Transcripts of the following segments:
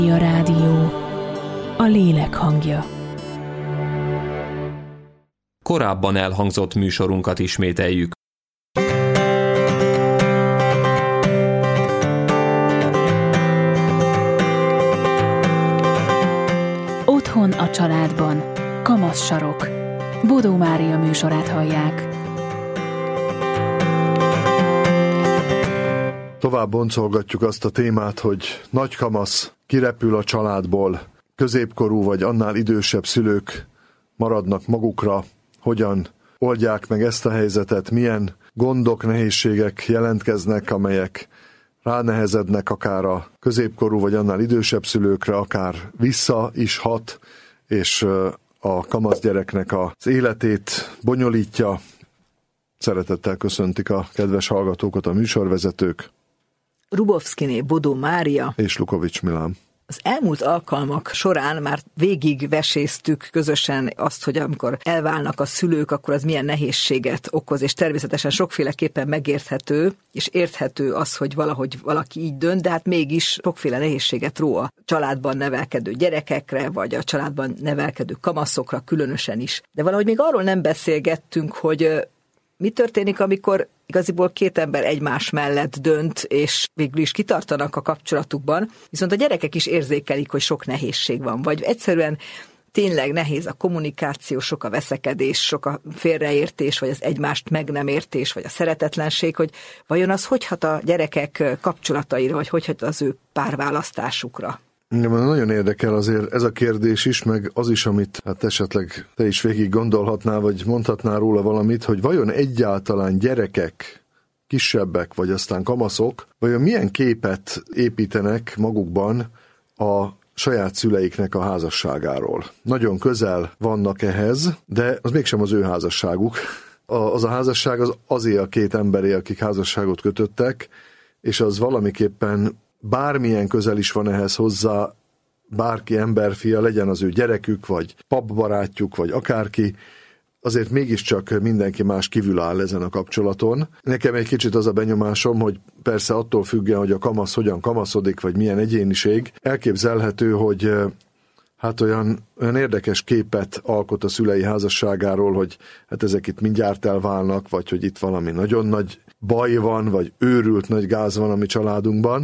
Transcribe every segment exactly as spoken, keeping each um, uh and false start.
A rádió, a lélek hangja. Korábban elhangzott műsorunkat ismételjük. Otthon a családban. Kamasz sarok. Bodó Mária műsorát hallják. Tovább boncolgatjuk azt a témát, hogy nagy kamasz kirepül a családból, középkorú vagy annál idősebb szülők maradnak magukra, hogyan oldják meg ezt a helyzetet, milyen gondok, nehézségek jelentkeznek, amelyek ránehezednek akár a középkorú vagy annál idősebb szülőkre, akár vissza is hat, és a kamasz gyereknek az életét bonyolítja. Szeretettel köszöntik a kedves hallgatókat a műsorvezetők. Rubovszkiné Bodó Mária és Lukovics Milán. Az elmúlt alkalmak során már végig veséztük közösen azt, hogy amikor elválnak a szülők, akkor az milyen nehézséget okoz, és természetesen sokféleképpen megérthető, és érthető az, hogy valahogy valaki így dönt, de hát mégis sokféle nehézséget ró a családban nevelkedő gyerekekre, vagy a családban nevelkedő kamaszokra különösen is. De valahogy még arról nem beszélgettünk, hogy mi történik, amikor igaziból két ember egymás mellett dönt, és végül is kitartanak a kapcsolatukban, viszont a gyerekek is érzékelik, hogy sok nehézség van, vagy egyszerűen tényleg nehéz a kommunikáció, sok a veszekedés, sok a félreértés, vagy az egymást meg nem értés, vagy a szeretetlenség, hogy vajon az hogy hat a gyerekek kapcsolataira, vagy hogy hat az ő párválasztásukra. Igen, nagyon érdekel azért ez a kérdés is, meg az is, amit hát esetleg te is végig gondolhatnál, vagy mondhatnál róla valamit, hogy vajon egyáltalán gyerekek, kisebbek, vagy aztán kamaszok, vajon milyen képet építenek magukban a saját szüleiknek a házasságáról. Nagyon közel vannak ehhez, de az mégsem az ő házasságuk. Az a házasság az azért a két emberé, akik házasságot kötöttek, és az valamiképpen bármilyen közel is van ehhez hozzá, bárki emberfia, legyen az ő gyerekük, vagy papbarátjuk, vagy akárki, azért mégiscsak mindenki más kívül áll ezen a kapcsolaton. Nekem egy kicsit az a benyomásom, hogy persze attól függően, hogy a kamasz hogyan kamaszodik, vagy milyen egyéniség, elképzelhető, hogy hát olyan, olyan érdekes képet alkot a szülei házasságáról, hogy hát ezek itt mindjárt elválnak, vagy hogy itt valami nagyon nagy baj van, vagy őrült nagy gáz van a mi családunkban.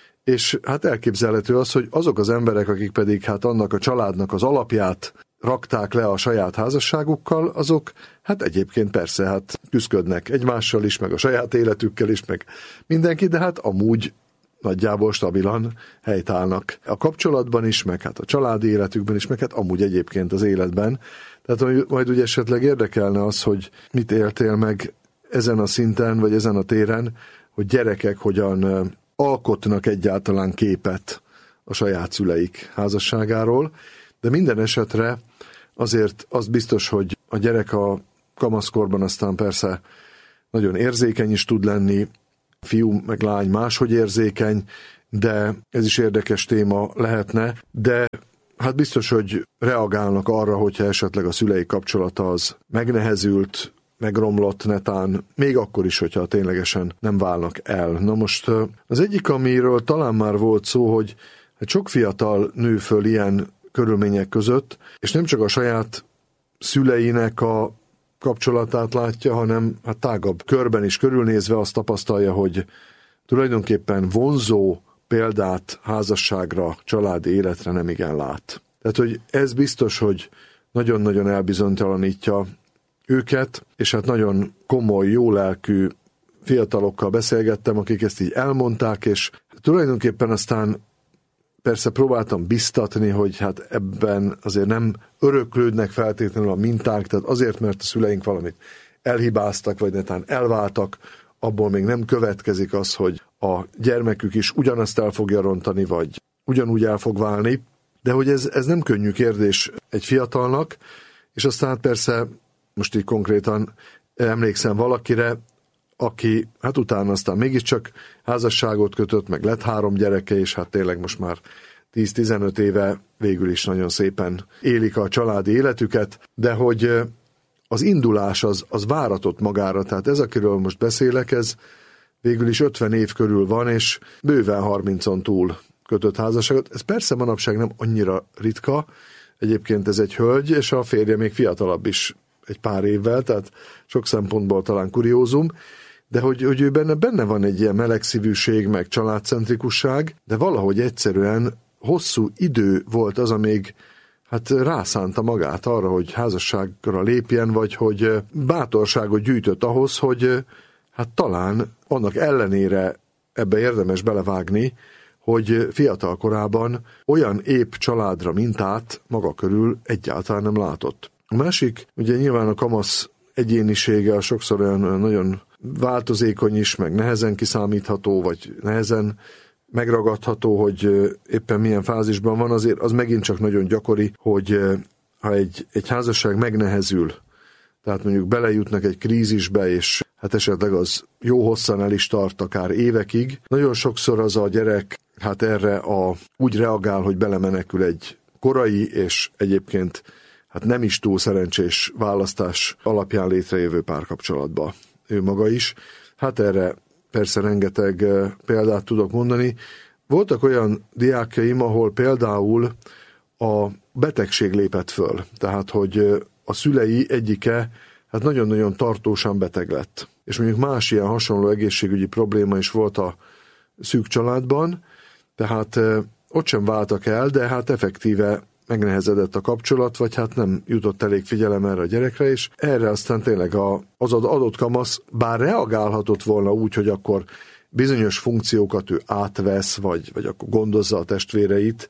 És hát elképzelhető az, hogy azok az emberek, akik pedig hát annak a családnak az alapját rakták le a saját házasságukkal, azok hát egyébként persze hát küszködnek egymással is, meg a saját életükkel is, meg mindenki, de hát amúgy nagyjából stabilan helytállnak a kapcsolatban is, meg hát a családi életükben is, meg hát amúgy egyébként az életben. Tehát majd ugye esetleg érdekelne az, hogy mit éltél meg ezen a szinten, vagy ezen a téren, hogy gyerekek hogyan alkotnak egyáltalán képet a saját szüleik házasságáról, de minden esetre azért az biztos, hogy a gyerek a kamaszkorban aztán persze nagyon érzékeny is tud lenni, fiú meg lány máshogy érzékeny, de ez is érdekes téma lehetne, de hát biztos, hogy reagálnak arra, hogyha esetleg a szülei kapcsolata az megnehezült, megromlott netán, még akkor is, hogyha ténylegesen nem válnak el. Na most az egyik, amiről talán már volt szó, hogy sok fiatal nő föl ilyen körülmények között, és nem csak a saját szüleinek a kapcsolatát látja, hanem hát tágabb körben is körülnézve azt tapasztalja, hogy tulajdonképpen vonzó példát házasságra, családi életre nem igen lát. Tehát, hogy ez biztos, hogy nagyon-nagyon elbizonytalanítja őket, és hát nagyon komoly, jólelkű fiatalokkal beszélgettem, akik ezt így elmondták, és tulajdonképpen aztán persze próbáltam biztatni, hogy hát ebben azért nem öröklődnek feltétlenül a minták, tehát azért, mert a szüleink valamit elhibáztak, vagy netán elváltak, abból még nem következik az, hogy a gyermekük is ugyanazt el fogja rontani, vagy ugyanúgy el fog válni, de hogy ez, ez nem könnyű kérdés egy fiatalnak, és aztán persze most így konkrétan emlékszem valakire, aki hát utána aztán mégiscsak házasságot kötött, meg lett három gyereke, és hát tényleg most már tíz-tizenöt éve végül is nagyon szépen élik a családi életüket, de hogy az indulás az, az váratott magára, tehát ez, akiről most beszélek, ez végül is ötven év körül van, és bőven harmincon túl kötött házasságot. Ez persze manapság nem annyira ritka, egyébként ez egy hölgy, és a férje még fiatalabb is egy pár évvel, tehát sok szempontból talán kuriózum, de hogy, hogy ő benne, benne van egy ilyen melegszívűség, meg családcentrikusság, de valahogy egyszerűen hosszú idő volt az, amíg hát rászánta magát arra, hogy házasságra lépjen, vagy hogy bátorságot gyűjtött ahhoz, hogy hát talán annak ellenére ebbe érdemes belevágni, hogy fiatal korában olyan épp családra mintát maga körül egyáltalán nem látott. A másik, ugye nyilván a kamasz egyénisége a sokszor olyan nagyon változékony is, meg nehezen kiszámítható, vagy nehezen megragadható, hogy éppen milyen fázisban van, azért az megint csak nagyon gyakori, hogy ha egy, egy házasság megnehezül, tehát mondjuk belejutnak egy krízisbe, és hát esetleg az jó hosszan el is tart, akár évekig, nagyon sokszor az a gyerek hát erre a, úgy reagál, hogy belemenekül egy korai, és egyébként hát nem is túl szerencsés választás alapján létrejövő párkapcsolatba. Ő maga is. Hát erre persze rengeteg példát tudok mondani. Voltak olyan diákjaim, ahol például a betegség lépett föl. Tehát, hogy a szülei egyike hát nagyon-nagyon tartósan beteg lett. És mondjuk más ilyen hasonló egészségügyi probléma is volt a szűk családban, tehát ott sem váltak el, de hát effektíve megnehezedett a kapcsolat, vagy hát nem jutott elég figyelem erre a gyerekre, és erre aztán tényleg a, az adott kamasz bár reagálhatott volna úgy, hogy akkor bizonyos funkciókat ő átvesz, vagy, vagy akkor gondozza a testvéreit,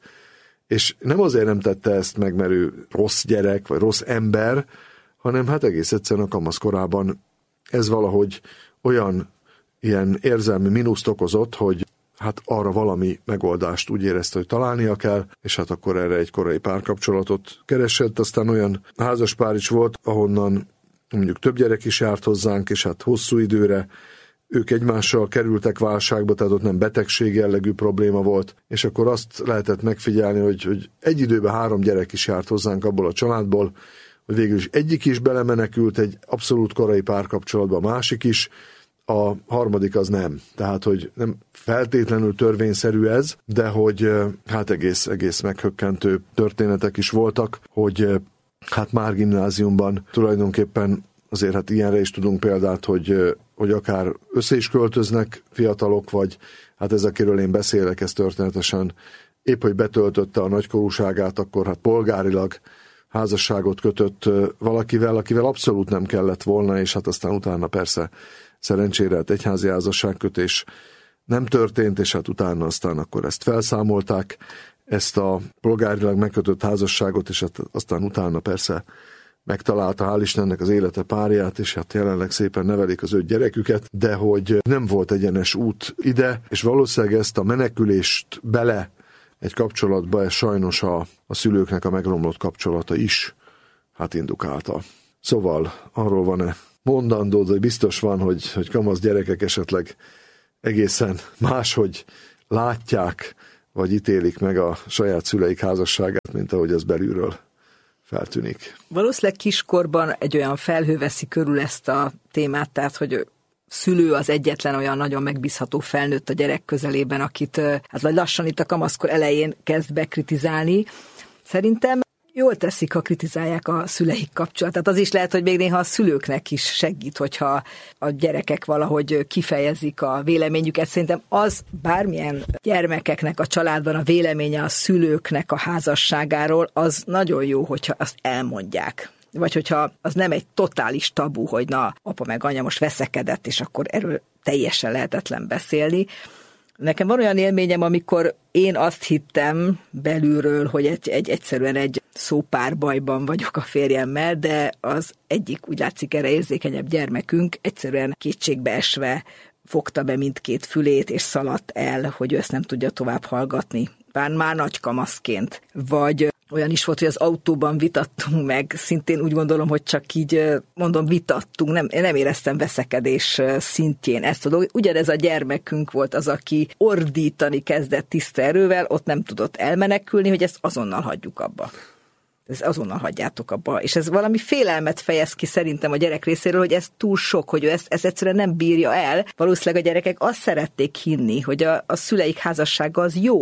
és nem azért nem tette ezt meg, mert ő rossz gyerek, vagy rossz ember, hanem hát egész egyszerűen a kamaszkorában ez valahogy olyan ilyen érzelmi mínuszt okozott, hogy hát arra valami megoldást úgy érezte, hogy találnia kell, és hát akkor erre egy korai párkapcsolatot keresett, aztán olyan házaspár is volt, ahonnan mondjuk több gyerek is járt hozzánk, és hát hosszú időre ők egymással kerültek válságba, tehát ott nem betegség jellegű probléma volt, és akkor azt lehetett megfigyelni, hogy, hogy egy időben három gyerek is járt hozzánk abból a családból, hogy végül is egyik is belemenekült egy abszolút korai párkapcsolatba, a másik is, a harmadik az nem. Tehát, hogy nem feltétlenül törvényszerű ez, de hogy hát egész, egész meghökkentő történetek is voltak, hogy hát már gimnáziumban tulajdonképpen azért hát ilyenre is tudunk példát, hogy, hogy akár össze is költöznek fiatalok, vagy hát ez, akiről én beszélek, ez történetesen épp, hogy betöltötte a nagykorúságát, akkor hát polgárilag házasságot kötött valakivel, akivel abszolút nem kellett volna, és hát aztán utána persze szerencsére hát egyházi házasságkötés nem történt, és hát utána aztán akkor ezt felszámolták, ezt a polgárilag megkötött házasságot, és hát aztán utána persze megtalálta, hál' Istennek, az élete párját, és hát jelenleg szépen nevelik az öt gyereküket, de hogy nem volt egyenes út ide, és valószínűleg ezt a menekülést bele egy kapcsolatba, ez sajnos a, a szülőknek a megromlott kapcsolata is hát indukálta. Szóval arról van-e mondandód, hogy biztos van, hogy, hogy kamasz gyerekek esetleg egészen máshogy látják, vagy ítélik meg a saját szüleik házasságát, mint ahogy ez belülről feltűnik. Valószínűleg kiskorban egy olyan felhő veszi körül ezt a témát, tehát hogy szülő az egyetlen olyan nagyon megbízható felnőtt a gyerek közelében, akit hát lassan itt a kamaszkor elején kezd bekritizálni. Szerintem jól teszik, ha kritizálják a szüleik kapcsolatát. Az is lehet, hogy még néha a szülőknek is segít, hogyha a gyerekek valahogy kifejezik a véleményüket. Szerintem az bármilyen gyermekeknek a családban a véleménye a szülőknek a házasságáról, az nagyon jó, hogyha azt elmondják. Vagy hogyha az nem egy totális tabu, hogy na, apa meg anya most veszekedett, és akkor erről teljesen lehetetlen beszélni. Nekem van olyan élményem, amikor én azt hittem belülről, hogy egy, egy egyszerűen egy szópárbajban vagyok a férjemmel, de az egyik, úgy látszik, erre érzékenyebb gyermekünk egyszerűen kétségbeesve fogta be mindkét fülét, és szaladt el, hogy ő ezt nem tudja tovább hallgatni. Bár már nagy kamaszként. Vagy olyan is volt, hogy az autóban vitattunk meg, szintén úgy gondolom, hogy csak így, mondom, vitattunk, nem, nem éreztem veszekedés szintjén ezt a dolgot. Ugyanez a gyermekünk volt az, aki ordítani kezdett tiszta erővel, ott nem tudott elmenekülni, hogy ezt azonnal hagyjuk abba. Ez azonnal hagyjátok abba. És ez valami félelmet fejez ki szerintem a gyerek részéről, hogy ez túl sok, hogy ő ezt, ezt egyszerűen nem bírja el. Valószínűleg a gyerekek azt szerették hinni, hogy a, a szüleik házassága az jó,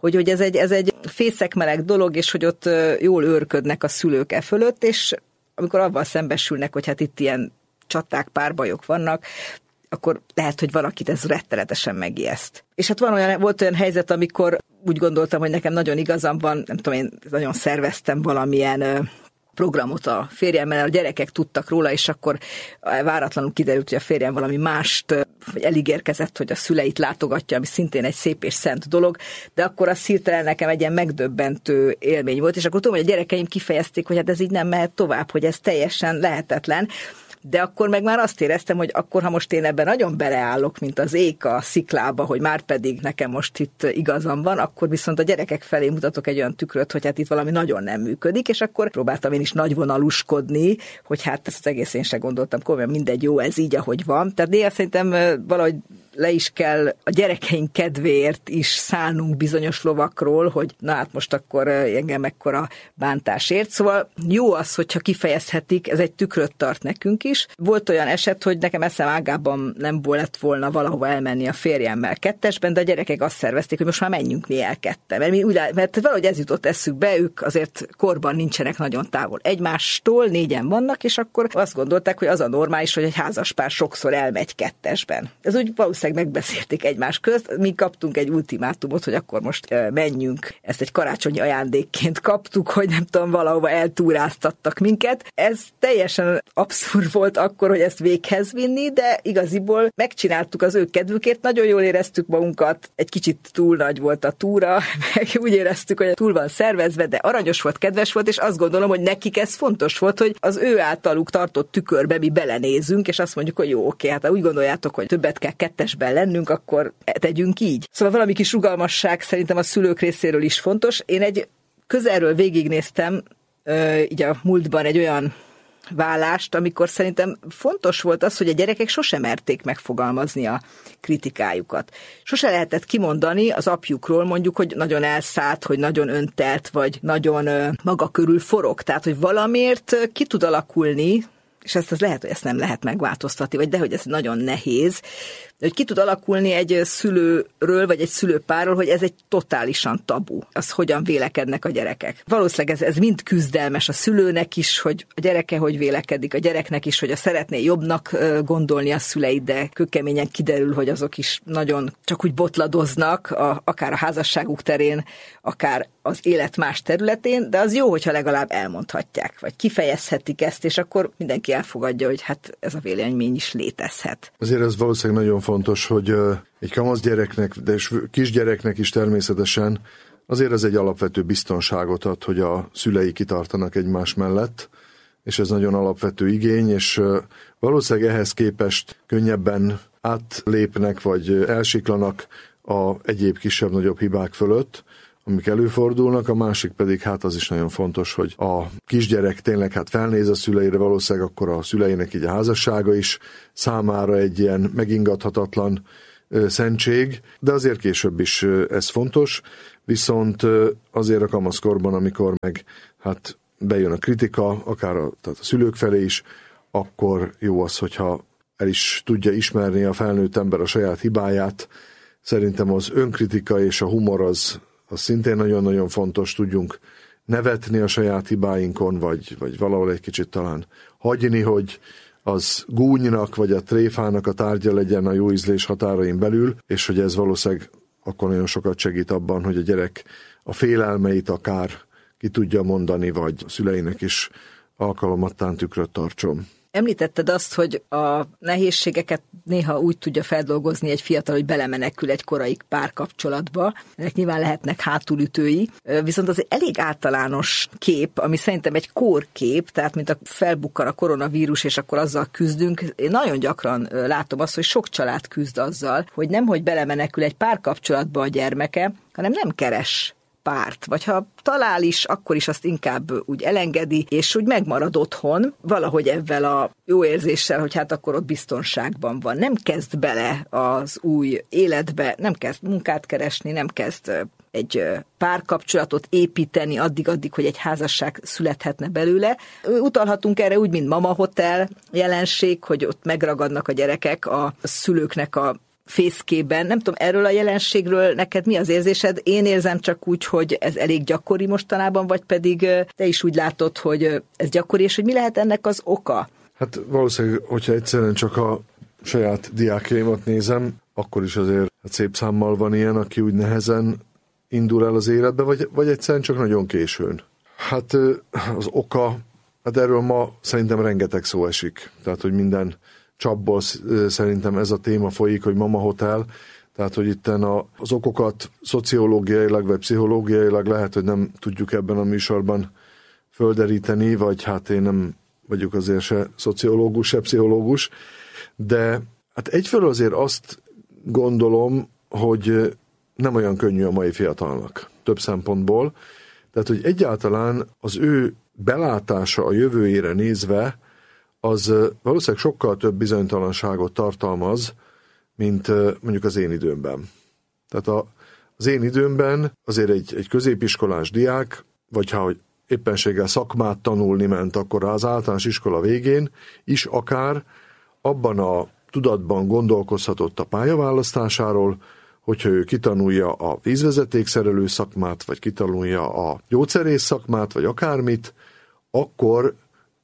hogy, hogy ez egy, ez egy fészekmeleg dolog, és hogy ott jól őrködnek a szülők e fölött, és amikor avval szembesülnek, hogy hát itt ilyen csaták, párbajok vannak, akkor lehet, hogy valakit ez rettenetesen megijeszt. És hát van olyan, volt olyan helyzet, amikor úgy gondoltam, hogy nekem nagyon igazam van, nem tudom, én nagyon szerveztem valamilyen programot a férjemmel, a gyerekek tudtak róla, és akkor váratlanul kiderült, hogy a férjem valami mást, vagy eligérkezett, hogy a szüleit látogatja, ami szintén egy szép és szent dolog, de akkor az hirtelen nekem egy ilyen megdöbbentő élmény volt, és akkor tudom, hogy a gyerekeim kifejezték, hogy hát ez így nem mehet tovább, hogy ez teljesen lehetetlen. De akkor meg már azt éreztem, hogy akkor, ha most én ebben nagyon beleállok, mint az ék a sziklába, hogy már pedig nekem most itt igazam van, akkor viszont a gyerekek felé mutatok egy olyan tükröt, hogy hát itt valami nagyon nem működik, és akkor próbáltam én is nagyvonaluskodni, hogy hát ezt az egész én se gondoltam, komolyan mindegy, jó, ez így, ahogy van. Tehát néha szerintem valahogy le is kell a gyerekeink kedvéért is szállnunk bizonyos lovakról, hogy na hát most akkor engem mekkora bántásért. Szóval jó az, hogyha kifejezhetik, ez egy tükröt tart nekünk is. Volt olyan eset, hogy nekem eszem ágában nem volt volna valahova elmenni a férjemmel kettesben, de a gyerekek azt szervezték, hogy most már menjünk mi el ketten. Mert, mi úgy, mert valahogy ez jutott eszükbe, ők azért korban nincsenek nagyon távol egymástól, négyen vannak, és akkor azt gondolták, hogy az a normális, hogy egy házaspár sokszor elmegy kettesben. Ez úgy valószínűleg megbeszélték egymás közt, mi kaptunk egy ultimátumot, hogy akkor most menjünk. Ezt egy karácsonyi ajándékként kaptuk, hogy nem tudom, valahova eltúráztattak minket. Ez teljesen abszurd volt akkor, hogy ezt véghez vinni, de igaziból megcsináltuk az ő kedvükért, nagyon jól éreztük magunkat, egy kicsit túl nagy volt a túra, meg úgy éreztük, hogy túl van szervezve, de aranyos volt, kedves volt, és azt gondolom, hogy nekik ez fontos volt, hogy az ő általuk tartott tükörbe mi belenézünk, és azt mondjuk, hogy jó, oké, hát ha úgy gondoljátok, hogy többet kell kettesben lennünk, akkor tegyünk így. Szóval valami kis rugalmasság szerintem a szülők részéről is fontos. Én egy közelről végignéztem így a múltban egy olyan válást, amikor szerintem fontos volt az, hogy a gyerekek sosem merték megfogalmazni a kritikájukat. Sose lehetett kimondani az apjukról, mondjuk, hogy nagyon elszállt, hogy nagyon öntelt, vagy nagyon maga körül forog. Tehát, hogy valamiért ki tud alakulni, és ezt az lehet, hogy ezt nem lehet megváltoztatni, vagy de hogy ez nagyon nehéz, hogy ki tud alakulni egy szülőről, vagy egy szülőpárról, hogy ez egy totálisan tabu. Az hogyan vélekednek a gyerekek. Valószínűleg ez, ez mind küzdelmes a szülőnek is, hogy a gyereke hogy vélekedik, a gyereknek is, hogy a szeretné jobbnak gondolni a szüleit, de kőkeményen kiderül, hogy azok is nagyon csak úgy botladoznak, a, akár a házasságuk terén, akár az élet más területén, de az jó, hogyha legalább elmondhatják, vagy kifejezhetik ezt, és akkor mindenki elfogadja, hogy hát ez a vélemény is létezhet. Azért ez valószínűleg nagyon fontos, hogy egy kamasz gyereknek, de kisgyereknek is természetesen azért ez egy alapvető biztonságot ad, hogy a szülei kitartanak egymás mellett, és ez nagyon alapvető igény, és valószínűleg ehhez képest könnyebben átlépnek, vagy elsiklanak a egyéb kisebb-nagyobb hibák fölött, amik előfordulnak, a másik pedig hát az is nagyon fontos, hogy a kisgyerek tényleg hát felnéz a szüleire, valószínűleg akkor a szüleinek így a házassága is számára egy ilyen megingathatatlan ö, szentség, de azért később is ö, ez fontos, viszont ö, azért a kamaszkorban, amikor meg hát bejön a kritika, akár a, tehát a szülők felé is, akkor jó az, hogyha el is tudja ismerni a felnőtt ember a saját hibáját. Szerintem az önkritika és a humor az az szintén nagyon-nagyon fontos, tudjunk nevetni a saját hibáinkon, vagy, vagy valahol egy kicsit talán hagyni, hogy az gúnynak, vagy a tréfának a tárgya legyen a jó ízlés határain belül, és hogy ez valószínűleg akkor nagyon sokat segít abban, hogy a gyerek a félelmeit akár ki tudja mondani, vagy a szüleinek is alkalomattán tükröt tartson. Említetted azt, hogy a nehézségeket néha úgy tudja feldolgozni egy fiatal, hogy belemenekül egy korai párkapcsolatba. Ennek nyilván lehetnek hátulütői, viszont az egy elég általános kép, ami szerintem egy kórkép, tehát mint a felbukkan a koronavírus, és akkor azzal küzdünk. Én nagyon gyakran látom azt, hogy sok család küzd azzal, hogy nemhogy belemenekül egy párkapcsolatba a gyermeke, hanem nem keres párt, vagy ha talál is, akkor is azt inkább úgy elengedi, és úgy megmarad otthon, valahogy ezzel a jó érzéssel, hogy hát akkor ott biztonságban van. Nem kezd bele az új életbe, nem kezd munkát keresni, nem kezd egy párkapcsolatot építeni addig-addig, hogy egy házasság születhetne belőle. Utalhatunk erre úgy, mint mama hotel jelenség, hogy ott megragadnak a gyerekek a szülőknek a fészkében. Nem tudom, erről a jelenségről neked mi az érzésed? Én érzem csak úgy, hogy ez elég gyakori mostanában, vagy pedig te is úgy látod, hogy ez gyakori, és hogy mi lehet ennek az oka? Hát valószínűleg, hogyha egyszerűen csak a saját diákjaimat nézem, akkor is azért hát szép számmal van ilyen, aki úgy nehezen indul el az életbe, vagy, vagy egyszerűen csak nagyon későn. Hát az oka, hát erről ma szerintem rengeteg szó esik. Tehát, hogy minden csapból szerintem ez a téma folyik, hogy Mama Hotel, tehát, hogy itten a, az okokat szociológiailag vagy pszichológiailag lehet, hogy nem tudjuk ebben a műsorban földeríteni, vagy hát én nem vagyok azért se szociológus, se pszichológus, de hát egyfelől azért azt gondolom, hogy nem olyan könnyű a mai fiatalnak, több szempontból. Tehát, hogy egyáltalán az ő belátása a jövőjére nézve, az valószínűleg sokkal több bizonytalanságot tartalmaz, mint mondjuk az én időmben. Tehát a, az én időmben azért egy, egy középiskolás diák, vagy ha éppenséggel szakmát tanulni ment, akkor az általános iskola végén is akár abban a tudatban gondolkozhatott a pályaválasztásáról, hogyha ő kitanulja a vízvezetékszerelő szakmát, vagy kitanulja a gyógyszerész szakmát, vagy akármit, akkor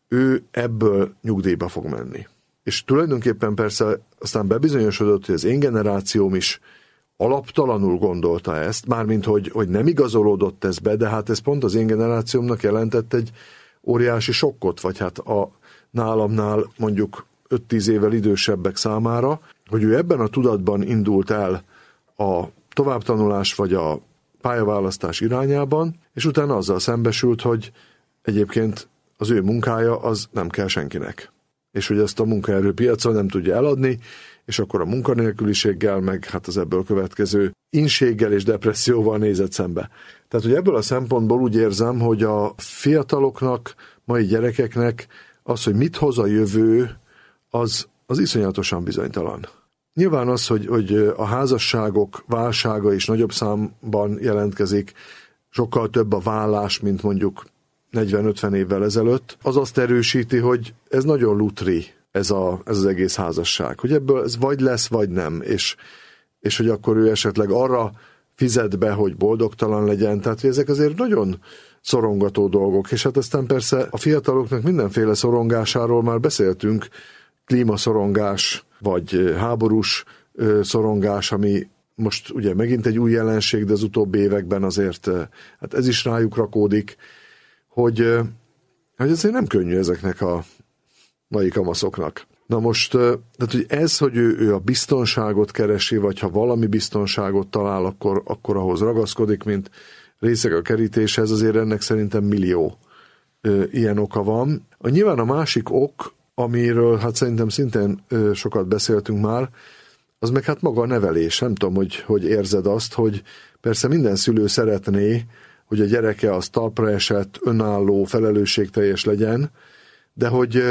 ő ebből nyugdíjba fog menni. És tulajdonképpen persze aztán bebizonyosodott, hogy az én generációm is alaptalanul gondolta ezt, mármint hogy, hogy nem igazolódott ez be, de hát ez pont az én generációmnak jelentett egy óriási sokkot, vagy hát a nálamnál mondjuk öt-tíz évvel idősebbek számára, hogy ő ebben a tudatban indult el a továbbtanulás vagy a pályaválasztás irányában, és utána azzal szembesült, hogy egyébként az ő munkája az nem kell senkinek. És hogy ezt a munkaerőpiacon nem tudja eladni, és akkor a munkanélküliséggel, meg hát az ebből következő inséggel és depresszióval nézett szembe. Tehát, hogy ebből a szempontból úgy érzem, hogy a fiataloknak, mai gyerekeknek az, hogy mit hoz a jövő, az, az iszonyatosan bizonytalan. Nyilván az, hogy, hogy a házasságok válsága is nagyobb számban jelentkezik, sokkal több a vállás, mint mondjuk negyven-ötven évvel ezelőtt, az azt erősíti, hogy ez nagyon lutri, ez, a, ez az egész házasság. Hogy ebből ez vagy lesz, vagy nem, és, és hogy akkor ő esetleg arra fizet be, hogy boldogtalan legyen, tehát hogy ezek azért nagyon szorongató dolgok, és hát aztán persze a fiataloknak mindenféle szorongásáról már beszéltünk, klímaszorongás, vagy háborús szorongás, ami most ugye megint egy új jelenség, de az utóbbi években azért hát ez is rájuk rakódik, hogy, hogy azért nem könnyű ezeknek a mai kamaszoknak. Na most, tehát, hogy ez, hogy ő, ő a biztonságot keresi, vagy ha valami biztonságot talál, akkor, akkor ahhoz ragaszkodik, mint részeg a kerítéshez, azért ennek szerintem millió ö, ilyen oka van. A, nyilván a másik ok, amiről hát szerintem szintén ö, sokat beszéltünk már, az meg hát maga a nevelés. Nem tudom, hogy, hogy érzed azt, hogy persze minden szülő szeretné, hogy a gyereke az talpra esett, önálló, felelősségteljes legyen, de hogy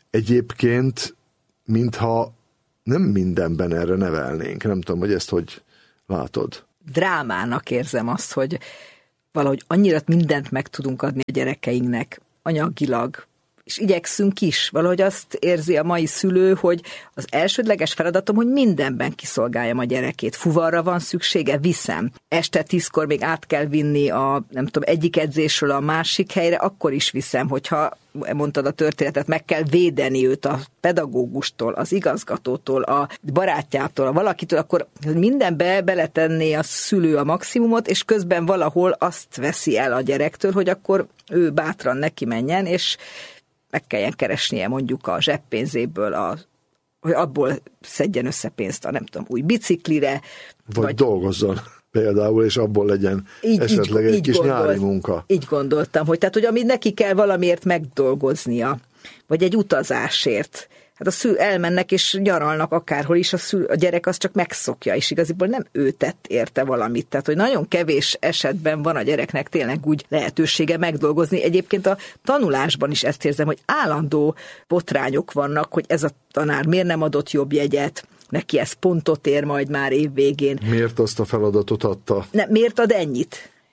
egyébként, mintha nem mindenben erre nevelnénk. Nem tudom, hogy ezt hogy látod. Drámának érzem azt, hogy valahogy annyira mindent meg tudunk adni a gyerekeinknek, anyagilag, és igyekszünk is. Valahogy azt érzi a mai szülő, hogy az elsődleges feladatom, hogy mindenben kiszolgáljam a gyerekét. Fuvarra van szüksége, viszem. Este tízkor még át kell vinni a, nem tudom, egyik edzésről a másik helyre, akkor is viszem, hogyha mondtad a történetet, meg kell védeni őt a pedagógustól, az igazgatótól, a barátjától, a valakitől, akkor mindenbe beletenné a szülő a maximumot, és közben valahol azt veszi el a gyerektől, hogy akkor ő bátran neki menjen, és meg kelljen keresnie mondjuk a zseppénzéből, a, hogy abból szedjen össze pénzt a nem tudom, új biciklire. Vagy, vagy dolgozzon például, és abból legyen így, esetleg így, egy így kis gondolt, nyári munka. Így gondoltam, hogy tehát, hogy ami neki kell valamiért megdolgoznia, vagy egy utazásért. Hát a szül elmennek és nyaralnak akárhol is, a, szül, a gyerek az csak megszokja, és igaziból nem ő tett érte valamit. Tehát, hogy nagyon kevés esetben van a gyereknek tényleg úgy lehetősége megdolgozni. Egyébként a tanulásban is ezt érzem, hogy állandó botrányok vannak, hogy ez a tanár miért nem adott jobb jegyet, neki ez pontot ér majd már évvégén. Miért azt a feladatot adta? Ne, miért ad ennyit?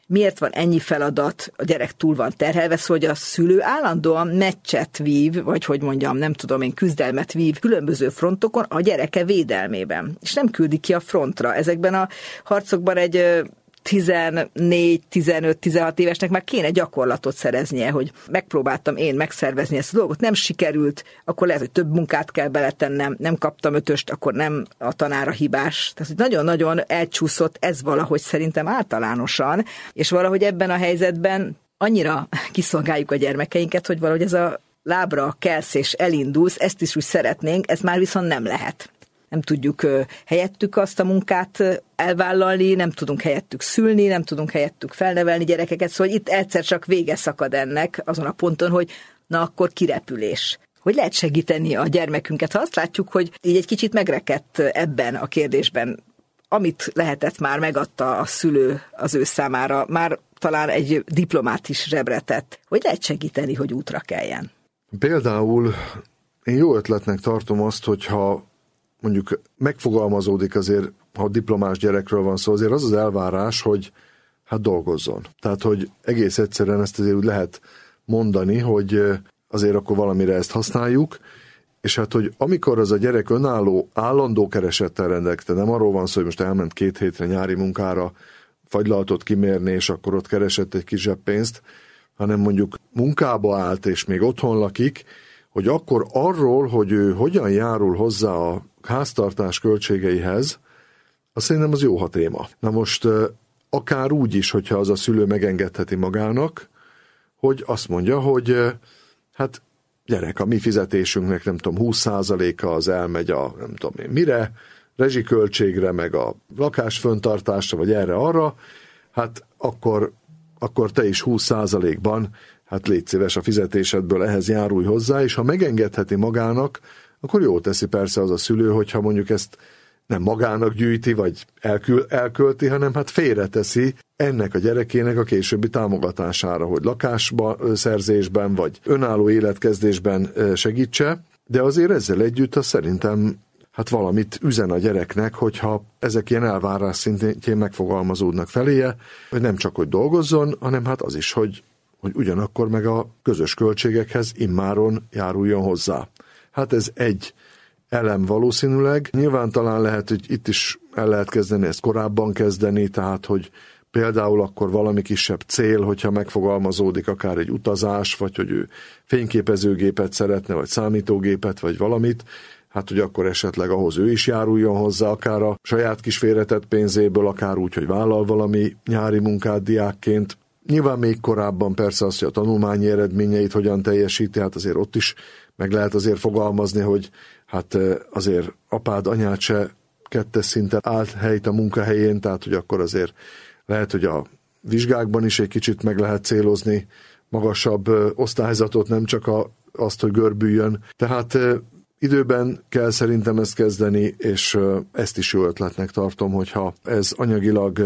miért van ennyi feladat, a gyerek túl van terhelve, szóval, hogy a szülő állandóan meccset vív, vagy hogy mondjam, nem tudom én, küzdelmet vív különböző frontokon a gyereke védelmében, és nem küldi ki a frontra. Ezekben a harcokban egy tizennégy, tizenöt, tizenhat évesnek már kéne gyakorlatot szereznie, hogy megpróbáltam én megszervezni ezt a dolgot, nem sikerült, akkor lehet, hogy több munkát kell beletennem, nem kaptam ötöst, akkor nem a tanára hibás. Tehát, hogy nagyon-nagyon elcsúszott ez valahogy szerintem általánosan, és valahogy ebben a helyzetben annyira kiszolgáljuk a gyermekeinket, hogy valahogy ez a lábra kelsz és elindulsz, ezt is úgy szeretnénk, ez már viszont nem lehet. Nem tudjuk helyettük azt a munkát elvállalni, nem tudunk helyettük szülni, nem tudunk helyettük felnevelni gyerekeket, szóval itt egyszer csak vége szakad ennek azon a ponton, hogy na akkor kirepülés. Hogy lehet segíteni a gyermekünket, ha azt látjuk, hogy így egy kicsit megrekedt ebben a kérdésben, amit lehetett már megadta a szülő az ő számára, már talán egy diplomát is zsebretett. Hogy lehet segíteni, hogy útra keljen? Például én jó ötletnek tartom azt, hogyha mondjuk megfogalmazódik azért, ha diplomás gyerekről van szó, azért az az elvárás, hogy hát dolgozzon. Tehát, hogy egész egyszerűen ezt azért úgy lehet mondani, hogy azért akkor valamire ezt használjuk, és hát, hogy amikor az a gyerek önálló, állandó keresettel rendelkezik, nem arról van szó, hogy most elment két hétre nyári munkára, fagylaltot kimérni, és akkor ott keresett egy kis zseppénzt, hanem mondjuk munkába állt, és még otthon lakik, hogy akkor arról, hogy ő hogyan járul hozzá a háztartás költségeihez, azt szerintem az jó, ha téma. Na most akár úgy is, hogyha az a szülő megengedheti magának, hogy azt mondja, hogy hát gyerek, a mi fizetésünknek nem tudom, húsz százaléka az elmegy a nem tudom én mire, rezsiköltségre, meg a lakásföntartásra, vagy erre-arra, hát akkor, akkor te is húsz százalékban hát légy szíves a fizetésedből ehhez járulj hozzá, és ha megengedheti magának, akkor jól teszi persze az a szülő, hogyha mondjuk ezt nem magának gyűjti, vagy elkül, elkölti, hanem hát félreteszi ennek a gyerekének a későbbi támogatására, hogy lakásba szerzésben, vagy önálló életkezdésben segítse, de azért ezzel együtt az szerintem hát valamit üzen a gyereknek, hogyha ezek ilyen elvárás szintjén megfogalmazódnak feléje, hogy nem csak, hogy dolgozzon, hanem hát az is, hogy, hogy ugyanakkor meg a közös költségekhez immáron járuljon hozzá. Hát ez egy elem valószínűleg. Nyilván talán lehet, hogy itt is el lehet kezdeni ezt korábban kezdeni, tehát hogy például akkor valami kisebb cél, hogyha megfogalmazódik akár egy utazás, vagy hogy ő fényképezőgépet szeretne, vagy számítógépet, vagy valamit, hát hogy akkor esetleg ahhoz ő is járuljon hozzá, akár a saját kis félretett pénzéből, akár úgy, hogy vállal valami nyári munkát diákként. Nyilván még korábban persze az, hogy a tanulmányi eredményeit hogyan teljesíti, hát azért ott is meg lehet azért fogalmazni, hogy hát azért apád, anyád se kettes szinten állt helyt a munkahelyén, tehát hogy akkor azért lehet, hogy a vizsgákban is egy kicsit meg lehet célozni magasabb osztályzatot, nem csak a, azt, hogy görbüljön. Tehát időben kell szerintem ezt kezdeni, és ezt is jó ötletnek tartom, hogyha ez anyagilag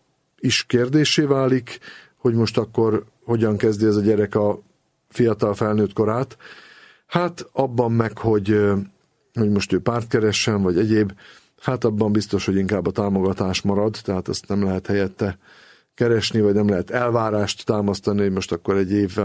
is kérdéssé válik, hogy most akkor hogyan kezdi ez a gyerek a fiatal felnőtt korát. Hát abban meg, hogy, hogy most ő párt keressen, vagy egyéb, hát abban biztos, hogy inkább a támogatás marad, tehát azt nem lehet helyette keresni, vagy nem lehet elvárást támasztani, hogy most akkor egy évvel